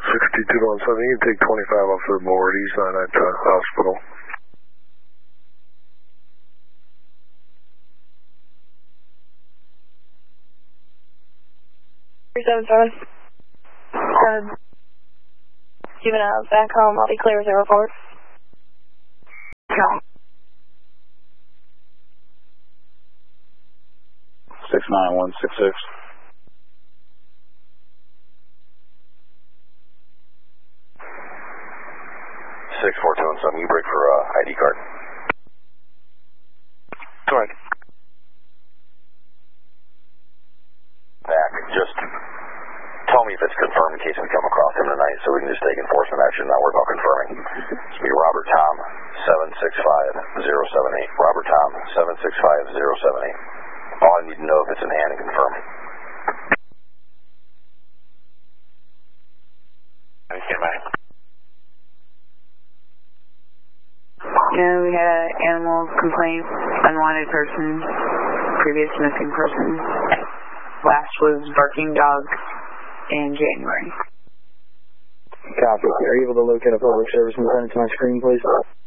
62 on 7. You can take 25 off the board. He's not at the hospital. 377. Juveniles back home. I'll be clear with the report. Go. 69166. 64217. You break for ID card. Go ahead. Back. Just tell me if it's confirmed in case we come across him tonight, so we can just take enforcement action. Not worry about confirming. It's be Robert Tom 765078. Robert Tom 765078. All I need to know if it's in hand and confirm. Yeah, we had an animal complaint, unwanted person, previous missing person. Last was barking dog in January. Copy. Are you able to locate a public service and send it to my screen, please?